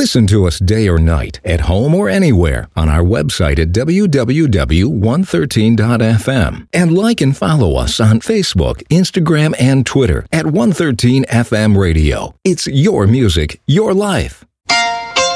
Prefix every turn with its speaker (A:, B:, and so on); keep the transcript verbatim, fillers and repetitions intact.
A: Listen to us day or night, at home or anywhere, on our website at w w w dot one thirteen dot f m. And like and follow us on Facebook, Instagram, and Twitter at one thirteen F M Radio. It's your music, your life.